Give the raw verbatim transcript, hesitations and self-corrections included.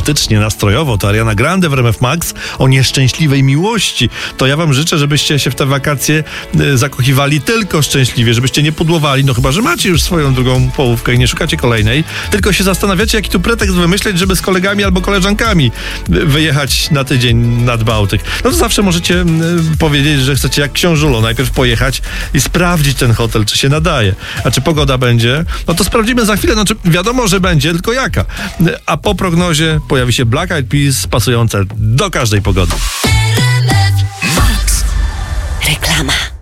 tematycznie, nastrojowo, to Ariana Grande w R M F Max o nieszczęśliwej miłości. To ja wam życzę, żebyście się w te wakacje y, zakochiwali tylko szczęśliwie, żebyście nie pudłowali, no chyba że macie już swoją drugą połówkę i nie szukacie kolejnej, tylko się zastanawiacie, jaki tu pretekst wymyśleć, żeby z kolegami albo koleżankami wyjechać na tydzień nad Bałtyk. No to zawsze możecie y, powiedzieć, że chcecie jak książulo najpierw pojechać i sprawdzić ten hotel, czy się nadaje. A czy pogoda będzie? No to sprawdzimy za chwilę. Znaczy wiadomo, że będzie, tylko jaka. A po prognozie pojawi się Black Eyed Peas pasujące do każdej pogody. Max. Reklama.